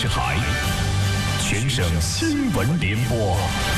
台，全省新闻联播。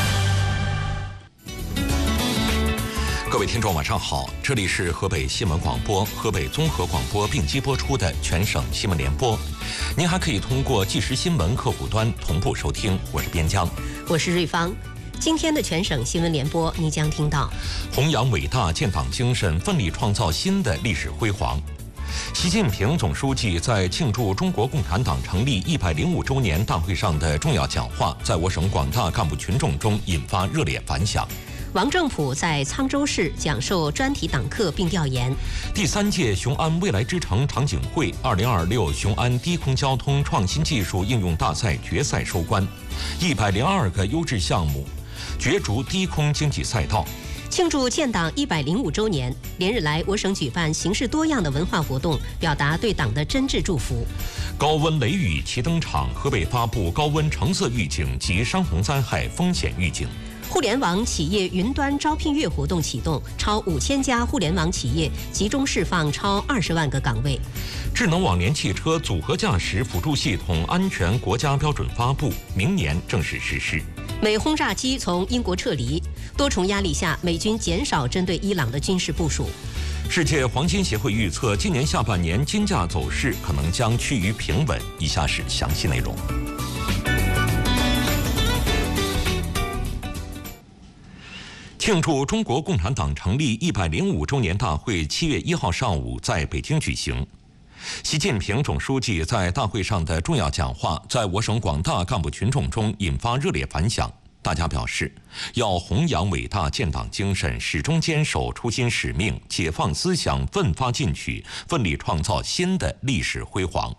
各位听众晚上好，这里是河北新闻广播、河北综合广播并机播出的全省新闻联播。您还可以通过即时新闻客户端同步收听。我是边疆， 我是瑞芳。今天的全省新闻联播，你将听到： 弘扬伟大建党精神，奋力创造新的历史辉煌。习近平总书记在庆祝中国共产党成立105周年大会上的重要讲话，在我省广大干部群众中引发热烈反响。 王正普在沧州市讲授专题党课并调研。 第3届雄安未来之城场景会2026雄安低空交通创新技术应用大赛决赛收官，102个优质项目角逐低空经济赛道。 庆祝建党105周年，连日来我省举办形式多样的文化活动，表达对党的真挚祝福。 高温雷雨齐登场，河北发布高温橙色预警及山洪灾害风险预警。 互联网企业云端招聘月活动启动，超5000家互联网企业集中释放超20万个岗位。 智能网联汽车组合驾驶辅助系统安全国家标准发布，明年正式实施。 美轰炸机从英国撤离，多重压力下，美军减少针对伊朗的军事部署。 世界黄金协会预测，今年下半年金价走势可能将趋于平稳。以下是详细内容。庆祝中国共产党成立105周年大会7月1号上午在北京举行。习近平总书记在大会上的重要讲话，在我省广大干部群众中引发热烈反响。大家表示，要弘扬伟大建党精神，始终坚守初心使命，解放思想，奋发进取，奋力创造新的历史辉煌。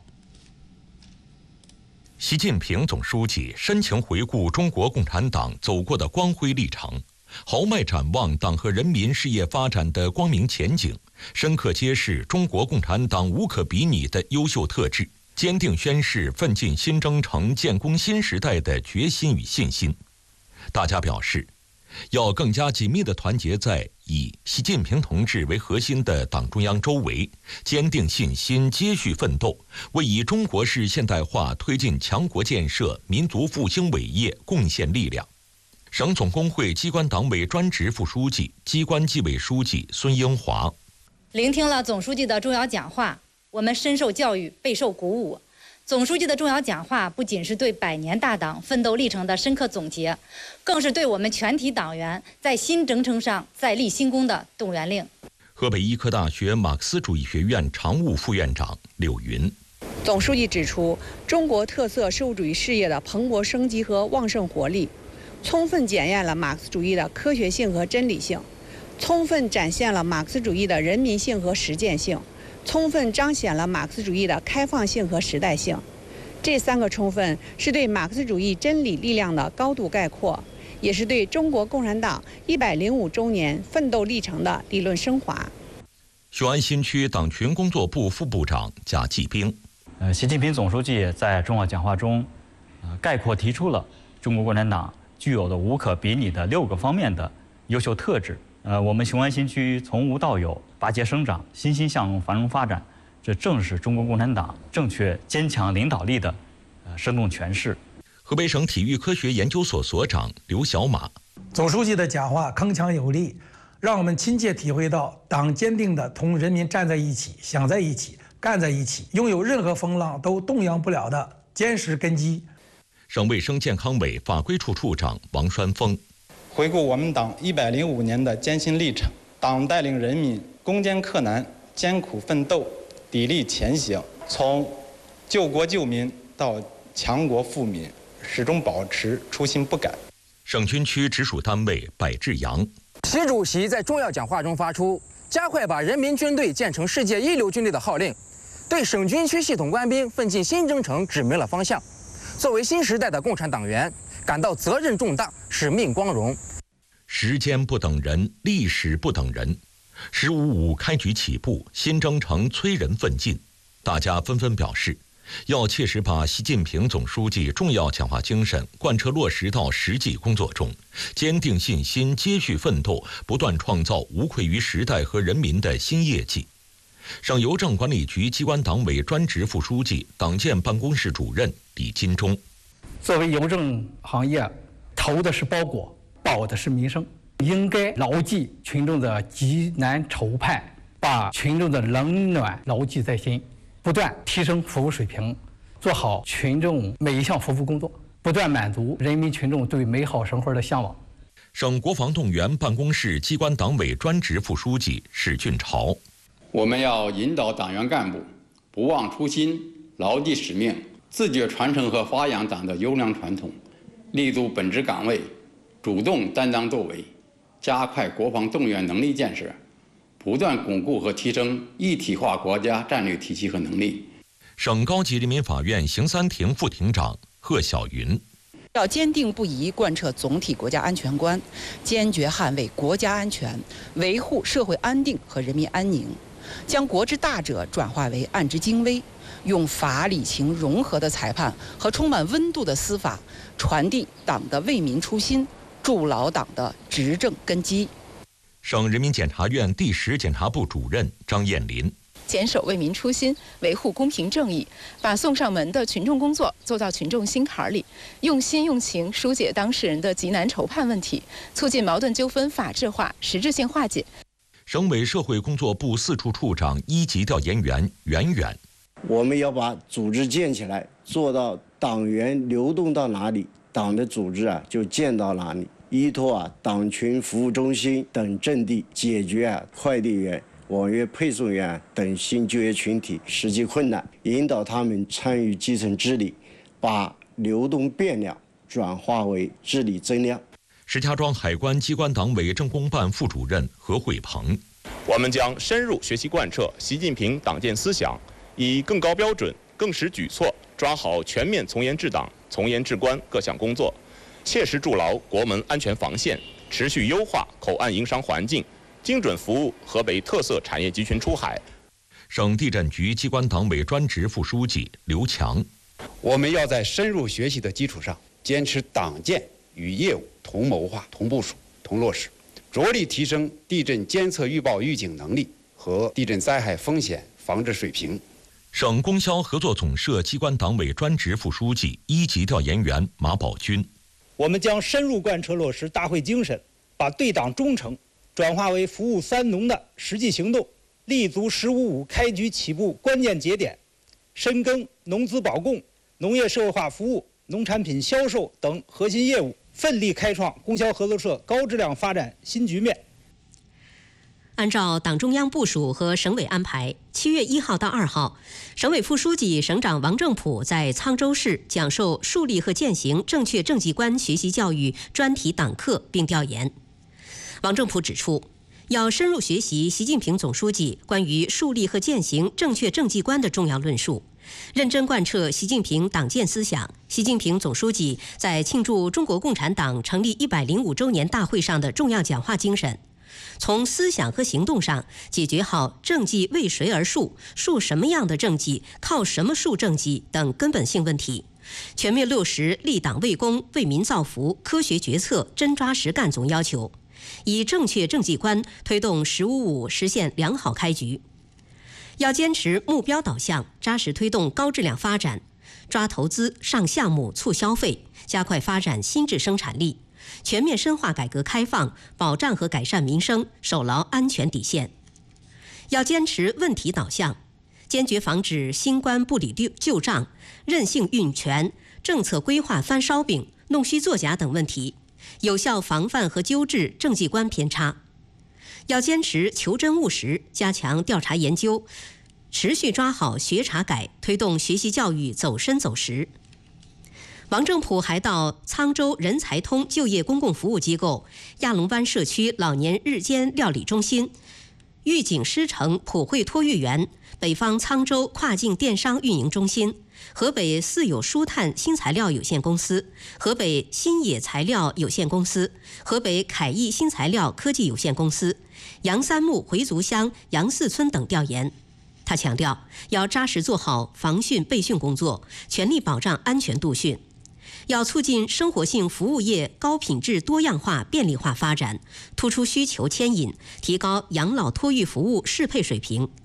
习近平总书记深情回顾中国共产党走过的光辉历程，豪迈展望党和人民事业发展的光明前景，深刻揭示中国共产党无可比拟的优秀特质，坚定宣示奋进新征程、建功新时代的决心与信心。大家表示，要更加紧密地团结在以习近平同志为核心的党中央周围，坚定信心，接续奋斗，为以中国式现代化推进强国建设、民族复兴伟业贡献力量。省总工会机关党委专职副书记、机关纪委书记孙英华： 聆听了总书记的重要讲话，我们深受教育，备受鼓舞。总书记的重要讲话不仅是对100年大党奋斗历程的深刻总结，更是对我们全体党员在新征程上再立新功的动员令。 河北医科大学马克思主义学院常务副院长柳云： 总书记指出，中国特色社会主义事业的蓬勃生机和旺盛活力，充分检验了马克思主义的科学性和真理性，充分展现了马克思主义的人民性和实践性，充分彰显了马克思主义的开放性和时代性。这3个充分是对马克思主义真理力量的高度概括，也是对中国共产党105周年奋斗历程的理论升华。 雄安新区党群工作部副部长贾继兵： 习近平总书记在重要讲话中，概括提出了中国共产党具有的无可比拟的6个方面的优秀特质。我们雄安新区从无到有，拔节生长，欣欣向荣，繁荣发展，这正是中国共产党正确坚强领导力的生动诠释。 河北省体育科学研究所所长刘小马： 总书记的讲话铿锵有力，让我们亲切体会到党坚定地同人民站在一起、想在一起、干在一起，拥有任何风浪都动摇不了的坚实根基。 省卫生健康委法规处处长王栓峰： 回顾我们党105年的艰辛历程，党带领人民攻坚克难、艰苦奋斗、砥砺前行，从救国救民到强国富民，始终保持初心不改。 省军区直属单位柏志阳： 习主席在重要讲话中发出加快把人民军队建成世界一流军队的号令，对省军区系统官兵奋进新征程指明了方向。作为新时代的共产党员，感到责任重大，使命光荣。 时间不等人，历史不等人。15.5开局起步，新征程催人奋进。大家纷纷表示，要切实把习近平总书记重要讲话精神贯彻落实到实际工作中，坚定信心，接续奋斗，不断创造无愧于时代和人民的新业绩。 省邮政管理局机关党委专职副书记、党建办公室主任李金忠。 作为邮政行业，投的是包裹，保的是民生，应该牢记群众的急难愁盼，把群众的冷暖牢记在心，不断提升服务水平，做好群众每一项服务工作，不断满足人民群众对美好生活的向往。 省国防动员办公室机关党委专职副书记史俊朝。 我们要引导党员干部不忘初心，牢记使命，自觉传承和发扬党的优良传统，立足本职岗位，主动担当作为，加快国防动员能力建设，不断巩固和提升一体化国家战略体系和能力。 省高级人民法院刑三庭副庭长贺晓云。 要坚定不移贯彻总体国家安全观，坚决捍卫国家安全，维护社会安定和人民安宁，将国之大者转化为案之精微，用法理情融合的裁判和充满温度的司法，传递党的为民初心，筑牢党的执政根基。 省人民检察院第10检察部主任张艳林。 坚守为民初心，维护公平正义，把送上门的群众工作做到群众心坎里，用心用情疏解当事人的急难愁盼问题，促进矛盾纠纷法治化、实质性化解。 省委社会工作部4处处长1级调研员袁远。 我们要把组织建起来，做到党员流动到哪里，党的组织就建到哪里，依托党群服务中心等阵地，解决快递员、网约配送员等新就业群体实际困难，引导他们参与基层治理，把流动变量转化为治理增量。 石家庄海关机关党委政工办副主任何慧鹏。 我们将深入学习贯彻习近平党建思想，以更高标准、更实举措抓好全面从严治党、从严治官各项工作，切实筑牢国门安全防线，持续优化口岸营商环境，精准服务河北特色产业集群出海。 省地震局机关党委专职副书记刘强。 我们要在深入学习的基础上，坚持党建与业务同谋划、同部署、同落实，着力提升地震监测预报预警能力和地震灾害风险防治水平。 省供销合作总社机关党委专职副书记1级调研员马宝军。 我们将深入贯彻落实大会精神，把对党忠诚转化为服务3农的实际行动，立足“15.5”开局起步关键节点，深耕农资保供、农业社会化服务、农产品销售等核心业务，奋力开创供销合作社高质量发展新局面。 按照党中央部署和省委安排，7月1号到2号，省委副书记、省长王正普在沧州市讲授树立和践行正确政绩观学习教育专题党课并调研。王正普指出，要深入学习习近平总书记关于树立和践行正确政绩观的重要论述，认真贯彻习近平党建思想、习近平总书记在庆祝中国共产党成立105周年大会上的重要讲话精神，从思想和行动上解决好政绩为谁而树、树什么样的政绩、靠什么树政绩等根本性问题，全面落实立党为公、为民造福、科学决策、真抓实干总要求，以正确政绩观推动“15.5”实现良好开局。要坚持目标导向，扎实推动高质量发展，抓投资、上项目、促消费，加快发展新质生产力，全面深化改革开放，保障和改善民生，守牢安全底线。要坚持问题导向，坚决防止新官不理旧账、任性运权、政策规划翻烧饼、弄虚作假等问题，有效防范和纠治政绩观偏差。要坚持求真务实，加强调查研究，持续抓好学查改，推动学习教育走深走实。王正普还到沧州人才通就业公共服务机构、亚龙湾社区老年日间料理中心、玉井狮城普惠托育园、北方沧州跨境电商运营中心、河北四有舒碳新材料有限公司、河北新野材料有限公司、河北凯翼新材料科技有限公司、杨三木回族乡杨四村等调研。他强调，要扎实做好防汛备汛工作，全力保障安全度汛。要促进生活性服务业高品质多样化便利化发展，突出需求牵引，提高养老托育服务适配水平。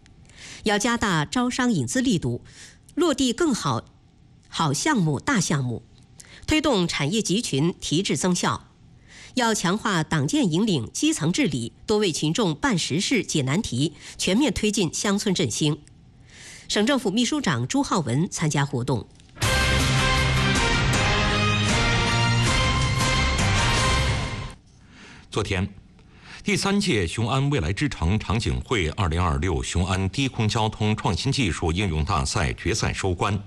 要加大招商引资力度，落地更好项目、大项目，推动产业集群提质增效。要强化党建引领、基层治理，多为群众办实事、解难题，全面推进乡村振兴。省政府秘书长朱浩文参加活动。 昨天，第3届雄安未来之城场景会2026雄安低空交通创新技术应用大赛决赛收官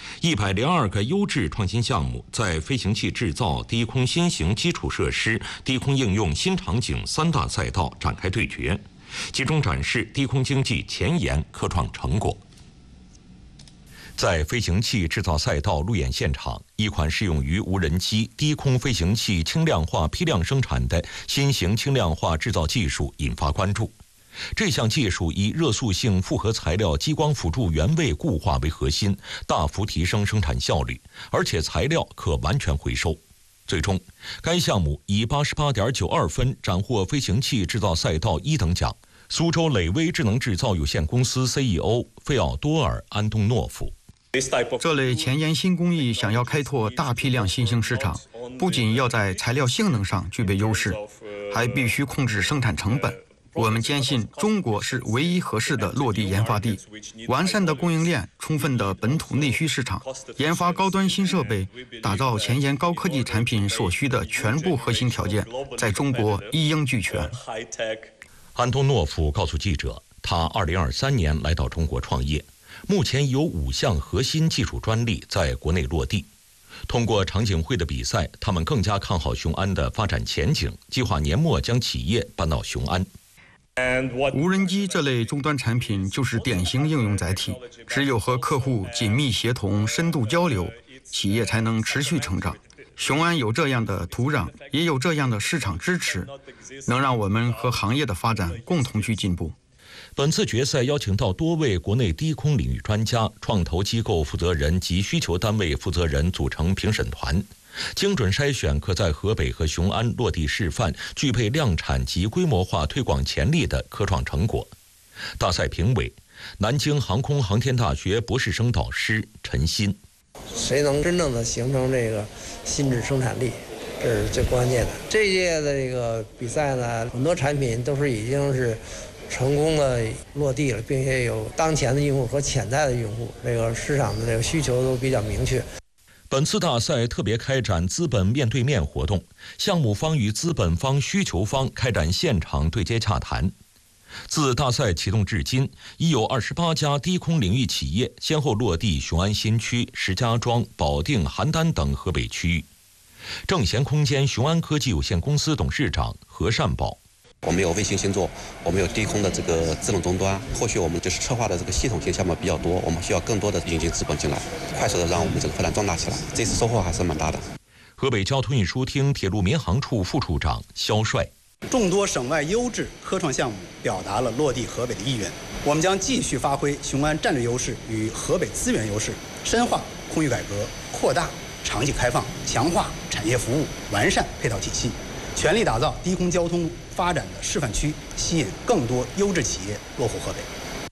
，102个优质创新项目在飞行器制造、低空新型基础设施、低空应用新场景3大赛道展开对决，集中展示低空经济前沿科创成果。在飞行器制造赛道路演现场，一款适用于无人机、低空飞行器轻量化批量生产的新型轻量化制造技术引发关注。这项技术以热塑性复合材料激光辅助原位固化为核心，大幅提升生产效率，而且材料可完全回收。最终，该项目以88.92分斩获飞行器制造赛道1等奖。苏州磊威智能制造有限公司 CEO 费奥多尔·安东诺夫。 这类前沿新工艺想要开拓大批量新兴市场，不仅要在材料性能上具备优势，还必须控制生产成本。我们坚信中国是唯一合适的落地研发地，完善的供应链、充分的本土内需市场，研发高端新设备，打造前沿高科技产品所需的全部核心条件，在中国一应俱全。 安东诺夫告诉记者，他2023年来到中国创业，目前有5项核心技术专利在国内落地。通过场景会的比赛，他们更加看好雄安的发展前景，计划年末将企业搬到雄安。 无人机这类终端产品就是典型应用载体，只有和客户紧密协同、深度交流，企业才能持续成长。雄安有这样的土壤，也有这样的市场支持，能让我们和行业的发展共同去进步。 本次决赛邀请到多位国内低空领域专家、创投机构负责人及需求单位负责人组成评审团，精准筛选可在河北和雄安落地示范、具备量产及规模化推广潜力的科创成果。大赛评委，南京航空航天大学博士生导师陈鑫。 谁能真正的形成这个新质生产力，这是最关键的。这一届的这个比赛呢，很多产品都是已经是成功的落地了，并且有当前的用户和潜在的用户，这个市场的这个需求都比较明确。 本次大赛特别开展资本面对面活动，项目方与资本方、需求方开展现场对接洽谈。自大赛启动至今，已有28家低空领域企业先后落地雄安新区、石家庄、保定、邯郸等河北区域。正贤空间雄安科技有限公司董事长何善宝。 我们有卫星星座，我们有低空的这个智能终端，或许我们就是策划的这个系统性项目比较多，我们需要更多的引进资本进来，快速的让我们这个发展壮大起来。这次收获还是蛮大的。 河北交通运输厅铁路民航处副处长肖帅。 众多省外优质科创项目表达了落地河北的意愿，我们将继续发挥雄安战略优势与河北资源优势，深化空域改革，扩大场景开放，强化产业服务，完善配套体系，全力打造低空交通发展的示范区，吸引更多优质企业落户河北。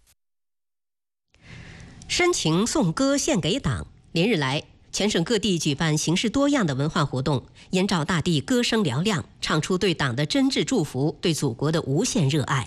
深情颂歌献给党，连日来，全省各地举办形式多样的文化活动，燕赵大地歌声嘹亮，唱出对党的真挚祝福，对祖国的无限热爱。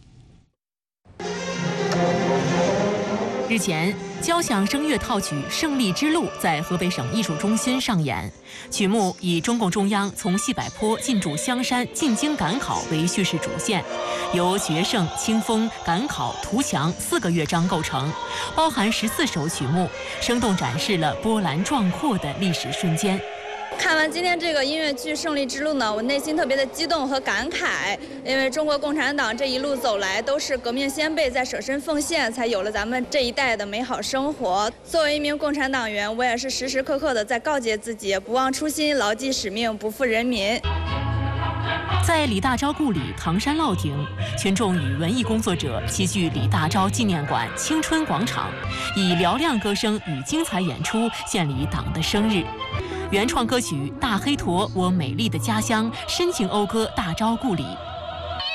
日前，交响声乐套曲《胜利之路》在河北省艺术中心上演。曲目以中共中央从西柏坡进驻香山、进京赶考为叙事主线，由决胜、清风、赶考、图强4个乐章构成，包含14首曲目，生动展示了波澜壮阔的历史瞬间。 看完今天这个音乐剧《胜利之路》呢，我内心特别的激动和感慨，因为中国共产党这一路走来，都是革命先辈在舍身奉献，才有了咱们这一代的美好生活。作为一名共产党员，我也是时时刻刻的在告诫自己，不忘初心，牢记使命，不负人民。 在李大钊故里唐山烙亭，群众与文艺工作者齐聚李大钊纪念馆青春广场，以嘹亮歌声与精彩演出献礼党的生日。原创歌曲《大黑驼我美丽的家乡》深情讴歌大钊故里。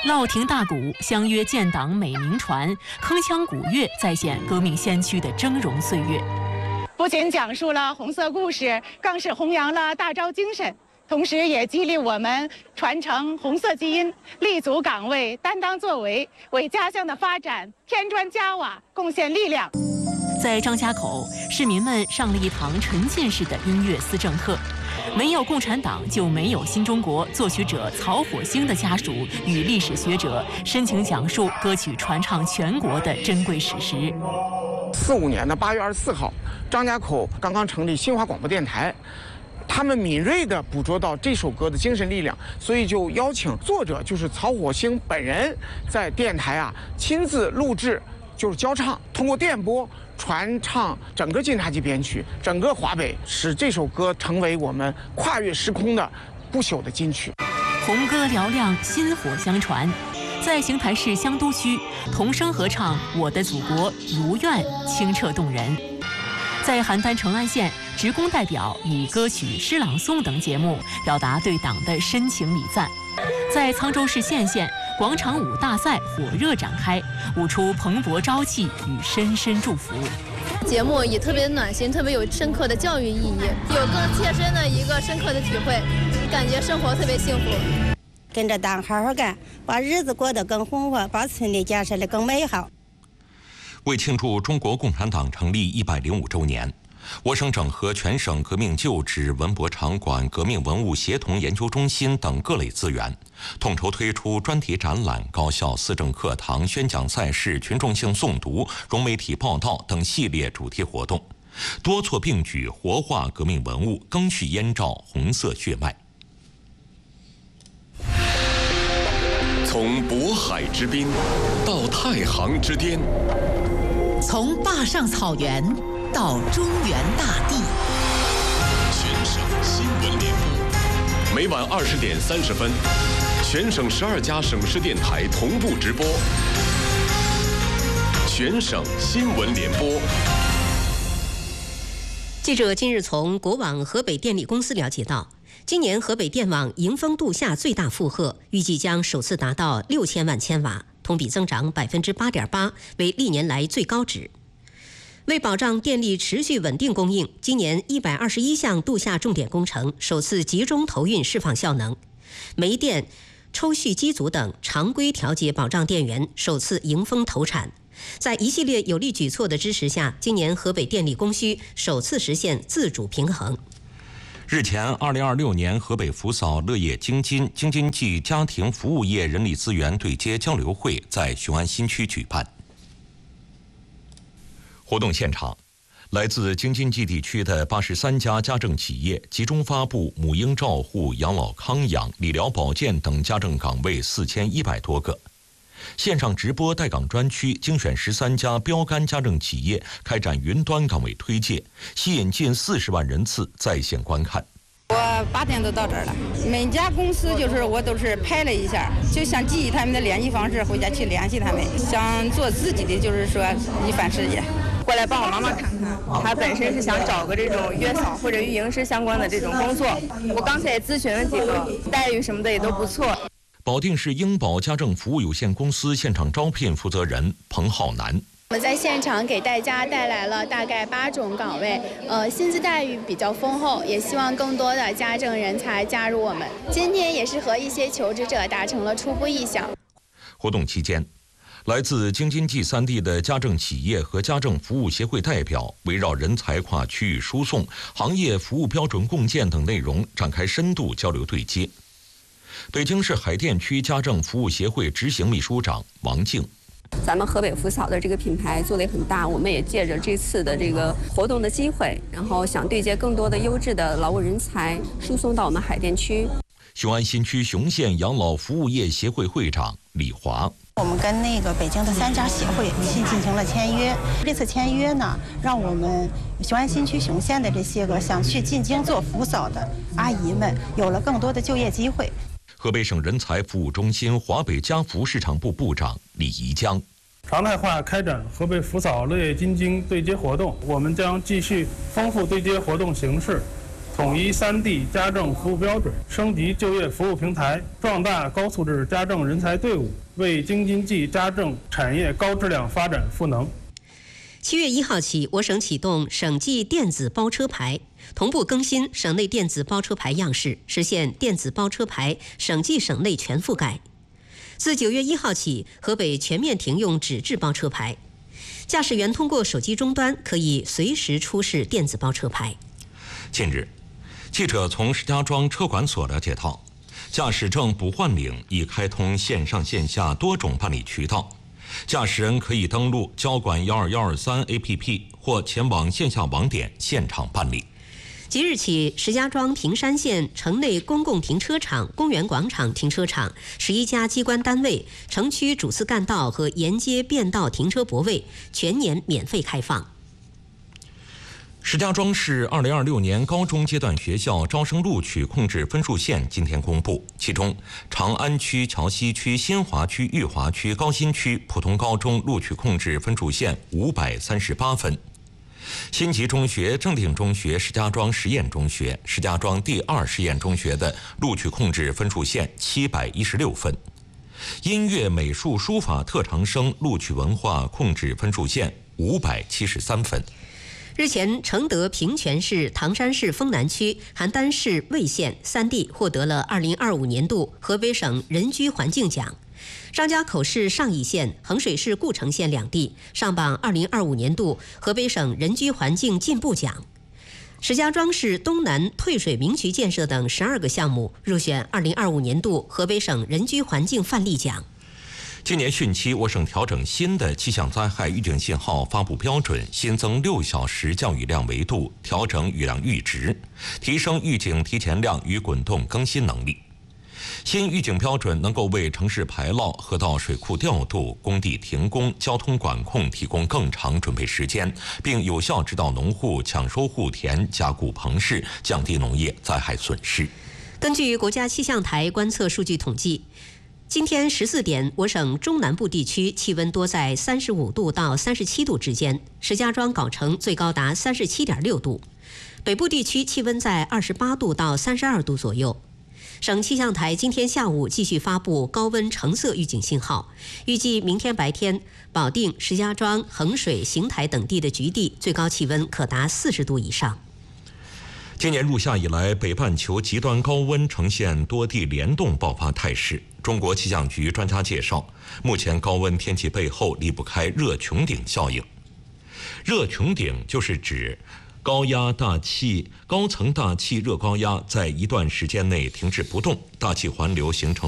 烙亭大鼓相约建党美名传，铿锵鼓乐再现革命先驱的峥嵘岁月。 不仅讲述了红色故事，更是弘扬了大招精神，同时也激励我们传承红色基因，立足岗位，担当作为，为家乡的发展添砖加瓦，贡献力量。 在张家口，市民们上了一堂沉浸式的音乐思政课。没有共产党，就没有新中国。作曲者曹火星的家属与历史学者深情讲述歌曲传唱全国的珍贵史实。 45年的8月24号，张家口刚刚成立新华广播电台，他们敏锐地捕捉到这首歌的精神力量，所以就邀请作者就是曹火星本人在电台亲自录制，就是交唱，通过电波传唱整个晋察冀边区，整个华北，使这首歌成为我们跨越时空的不朽的金曲。 红歌嘹亮，薪火相传。在邢台市香都区，童声合唱《我的祖国如愿》，清澈动人。在邯郸成安县，职工代表以歌曲、诗朗诵等节目表达对党的深情礼赞。在沧州市献县，广场舞大赛火热展开，舞出蓬勃朝气与深深祝福。 节目也特别暖心，特别有深刻的教育意义，有更切身的一个深刻的体会，感觉生活特别幸福。 跟着党好好干，把日子过得更红火，把村里建设得更美好。 为庆祝中国共产党成立105周年，我省整合全省革命旧址、文博场馆、革命文物协同研究中心等各类资源，统筹推出专题展览、高校思政课堂、宣讲赛事、群众性诵读、融媒体报道等系列主题活动，多措并举活化革命文物，赓续燕赵红色血脉。 从渤海之滨到太行之巅， 从坝上草原到中原大地， 全省新闻联播，每晚20点30分，全省12家省市电台同步直播。全省新闻联播。 记者今日从国网河北电力公司了解到，今年河北电网迎峰度夏最大负荷预计将首次达到6000万千瓦，同比增长8.8%，为历年来最高值。为保障电力持续稳定供应，今年121项度夏重点工程首次集中投运释放效能，煤电、抽蓄机组等常规调节保障电源首次迎峰投产。在一系列有力举措的支持下，今年河北电力供需首次实现自主平衡。 日前，2026年河北福嫂乐业京津京津冀家庭服务业人力资源对接交流会在雄安新区举办。活动现场，来自京津冀地区的83家家政企业集中发布母婴照护、养老康养、理疗保健等家政岗位4100多个。线上直播带岗专区精选13家标杆家政企业开展云端岗位推介，吸引近40万人次在线观看。 我8点都到这儿了，每家公司我都是拍了一下，就想记忆他们的联系方式，回家去联系他们，想做自己的一番事业。 过来帮我妈妈看看，她本身是想找个这种月嫂或者育婴师相关的这种工作。我刚才也咨询了几个，待遇什么的也都不错。 保定市英宝家政服务有限公司现场招聘负责人彭浩南。 我们在现场给大家带来了大概8种岗位，薪资待遇比较丰厚，也希望更多的家政人才加入我们。今天也是和一些求职者达成了初步意向。 活动期间，来自京津冀3地的家政企业和家政服务协会代表围绕人才跨区域输送、行业服务标准共建等内容展开深度交流对接。北京市海淀区家政服务协会执行秘书长王静。 咱们河北福嫂的这个品牌做得也很大，我们也借着这次的这个活动的机会，然后想对接更多的优质的劳务人才，输送到我们海淀区。 雄安新区雄县养老服务业协会会长李华。 我们跟北京的3家协会进行了签约，这次签约呢，让我们雄安新区雄县的这些个想去进京做福嫂的阿姨们有了更多的就业机会。 河北省人才服务中心华北家福市场部部长李怡江。 常态化开展河北福嫂乐业京津对接活动，我们将继续丰富对接活动形式， 统一3D 家政服务标准，升级就业服务平台，壮大高素质家政人才队伍，为京津冀家政产业高质量发展赋能。 7月1号起，我省启动省际电子包车牌，同步更新省内电子包车牌样式，实现电子包车牌省际省内全覆盖。自9月1号起，河北全面停用纸质包车牌，驾驶员通过手机终端可以随时出示电子包车牌。 近日，记者从石家庄车管所了解到，驾驶证补换领已开通线上线下多种办理渠道。驾驶人可以登录交管12123 APP 或前往线下网点现场办理。 即日起，石家庄平山县城内公共停车场、公园广场停车场、11家机关单位、城区主次干道和沿街便道停车泊位全年免费开放。 石家庄市2026年高中阶段学校招生录取控制分数线今天公布，其中长安区、桥西区、新华区、裕华区、高新区普通高中录取控制分数线538分。新集中学、正定中学、石家庄实验中学、石家庄第2实验中学的录取控制分数线716分。音乐、美术、书法特长生录取文化控制分数线573分。 日前，承德平泉市、唐山市丰南区、邯郸市魏县3地获得了2025年度河北省人居环境奖。张家口市上邑县、衡水市故城县2地上榜2025年度河北省人居环境进步奖。石家庄市东南退水明渠建设等12个项目入选2025年度河北省人居环境范例奖。 今年汛期，我省调整新的气象灾害预警信号发布标准，新增6小时降雨量维度，调整雨量阈值，提升预警提前量与滚动更新能力。新预警标准能够为城市排涝、河道水库调度、工地停工、交通管控提供更长准备时间，并有效指导农户抢收户田、加固棚室，降低农业灾害损失。 根据国家气象台观测数据统计，今天14点，我省中南部地区气温多在35度到37度之间，石家庄、藁城最高达37.6度；北部地区气温在28度到32度左右。省气象台今天下午继续发布高温橙色预警信号，预计明天白天，保定、石家庄、衡水、邢台等地的局地最高气温可达40度以上。 今年入夏以来，北半球极端高温呈现多地联动爆发态势。中国气象局专家介绍，目前高温天气背后离不开热穹顶效应。热穹顶就是指高层大气热高压在一段时间内停滞不动，大气环流形成